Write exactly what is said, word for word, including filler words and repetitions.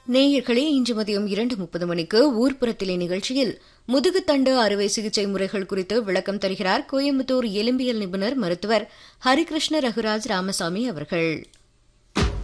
நேயர்களே, இன்று மதியம் இரண்டு முப்பது மணிக்கு ஊர்ப்புறத்திலே நிகழ்ச்சியில் முதுகுத்தண்டு அறுவை சிகிச்சை முறைகள் குறித்து விளக்கம் தருகிறார் கோயம்புத்தூர் எலும்பியல் நிபுணர் மருத்துவர் ஹரிகிருஷ்ண ரகுராஜ் ராமசாமி அவர்கள்.